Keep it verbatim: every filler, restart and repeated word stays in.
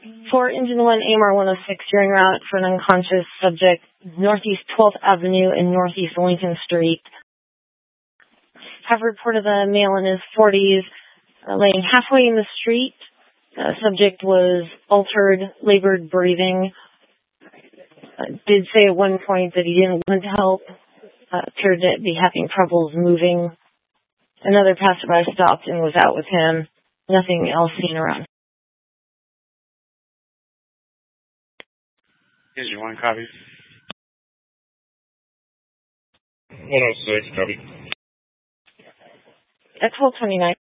For Engine one, A M R one oh six, steering route for an unconscious subject, Northeast twelfth Avenue and Northeast Lincoln Street. Have reported a male in his forties uh, laying halfway in the street. Uh, subject was altered, labored breathing. Uh, did say at one point that he didn't want help. Uh, appeared to be having troubles moving. Another passerby stopped and was out with him. Nothing else seen around. Here's your one copy. one oh six, copy. At twelve twenty-nine.